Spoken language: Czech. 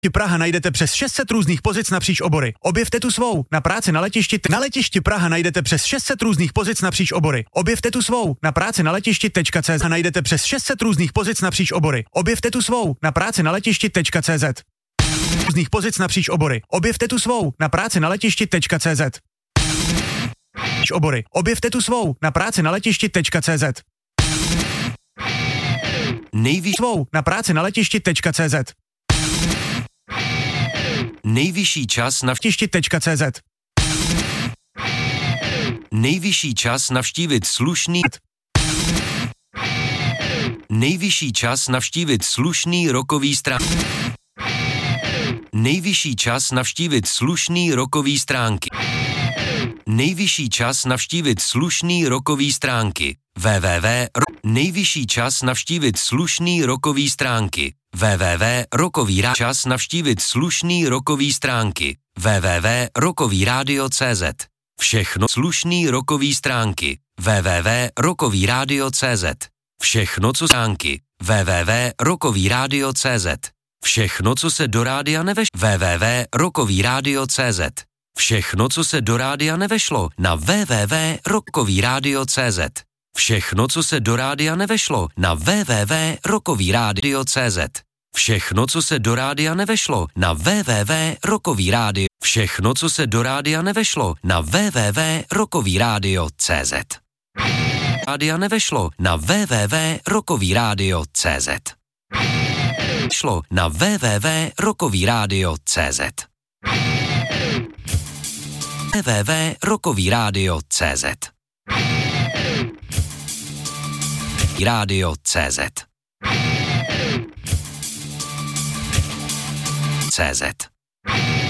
Praha najdete přes 600 různých pozic napříč obory. Objevte tu svou. Na práci na letišti Praha najdete přes 600 různých pozic napříč obory. Objevte tu svou. Na práci na letišti.cz najdete přes 600 různých pozic napříč obory. Objevte tu svou. Na práci na letišti.cz různých pozic napříč obory. Objevte tu svou. Na práci na letišti.cz obory. Objevte tu svou. Na práci na letišti.cz Nejvyšší svou. Na práci na letišti.cz Nejvyšší čas letišti.cz Nejvyšší čas navštívit slušný Nejvyšší čas navštívit slušný rokový Nejvyšší čas navštívit slušný rokový stránky. Nejvyšší čas navštívit slušný rokový stránky. Nejvyšší čas navštívit slušný rokový stránky. Čas navštívit slušný rokový stránky. www.rokovyradio.cz Všechno slušný rokový stránky. www.rokovyradio.cz Všechno co stránky. www.rokovyradio.cz Všechno co se do rádia nevešlo. www.rokovyradio.cz Všechno co se do rádia nevešlo na www.rokovyradio.cz Všechno co se do rádia nevešlo na www.rokovyradio.cz Všechno co se do rádia nevešlo na www.rokovyradio Všechno co se do rádia nevešlo na www.rokovyradio.cz Rádia nevešlo na www.rokovyradio.cz Šlo na www.rokovyradio.cz www.rokovyradio.cz Radio.cz CZ